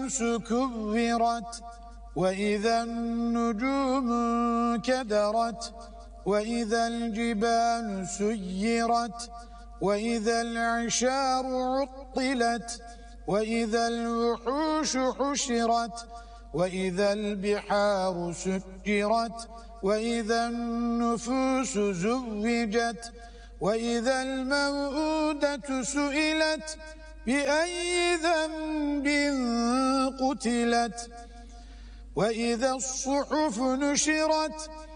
الشمس كورت وإذا النجوم انكدرت وإذا الجبال سيرت وإذا العشار عطلت وإذا الوحوش حشرت وإذا البحار سجرت وإذا النفوس زوجت وإذا الموءودة سئلت بأي ذنب قتلت وإذا الصحف نشرت